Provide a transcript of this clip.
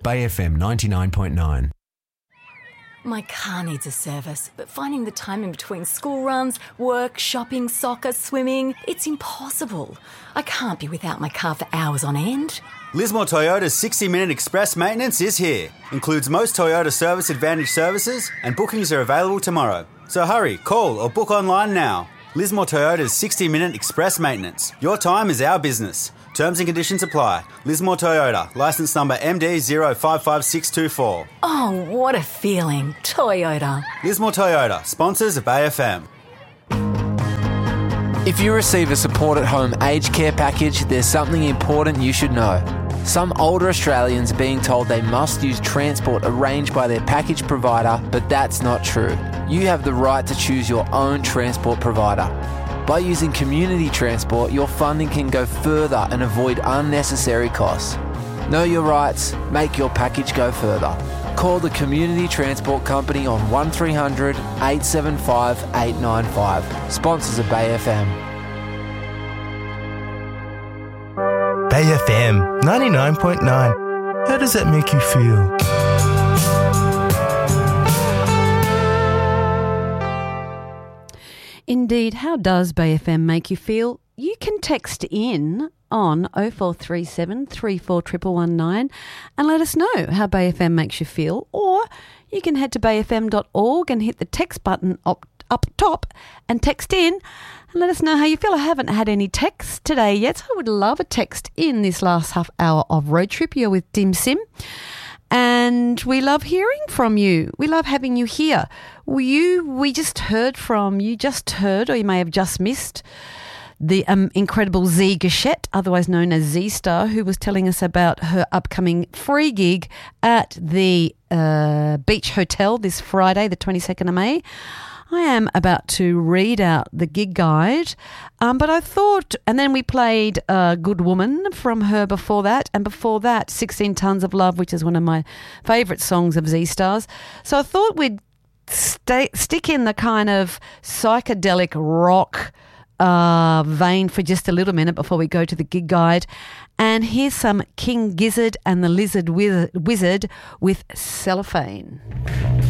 Bay FM 99.9. My car needs a service, but finding the time in between school runs, work, shopping, soccer, swimming, it's impossible. I can't be without my car for hours on end. Lismore Toyota's 60-minute express maintenance is here. Includes most Toyota Service Advantage services, and bookings are available tomorrow. So hurry, call or book online now. Lismore Toyota's 60-minute express maintenance. Your time is our business. Terms and conditions apply. Lismore Toyota, licence number MD055624. Oh, what a feeling. Toyota. Lismore Toyota, sponsors of Bay FM. If you receive a Support at Home aged care package, there's something important you should know. Some older Australians are being told they must use transport arranged by their package provider, but that's not true. You have the right to choose your own transport provider. By using community transport, your funding can go further and avoid unnecessary costs. Know your rights, make your package go further. Call the Community Transport Company on 1300 875 895. Sponsors of Bay FM. Bay FM 99.9. How does that make you feel? Indeed, how does Bay FM make you feel? You can text in on 0437 341119 and let us know how Bay FM makes you feel, or you can head to bayfm.org and hit the text button up top and text in and let us know how you feel. I haven't had any texts today yet, so I would love a text in this last half hour of Road Trip. You're with Dim Sim. And we love hearing from you. We love having you here. We just heard, or you may have just missed, the incredible Z Gachette, otherwise known as Z Star, who was telling us about her upcoming free gig at the Beach Hotel this Friday, the 22nd of May. I am about to read out the gig guide, but I thought, and then we played Good Woman from her before that, and before that 16 Tons of Love, which is one of my favourite songs of Z-Stars. So I thought we'd stick in the kind of psychedelic rock vein for just a little minute before we go to the gig guide. And here's some King Gizzard and the Lizard Wizard with Cellophane.